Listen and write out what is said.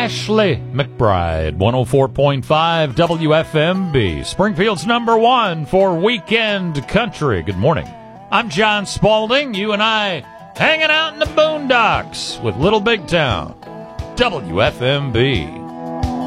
Ashley McBride, 104.5 WFMB, Springfield's #1 for Weekend Country. Good morning. I'm John Spaulding. You and I hanging out in the boondocks with Little Big Town. WFMB.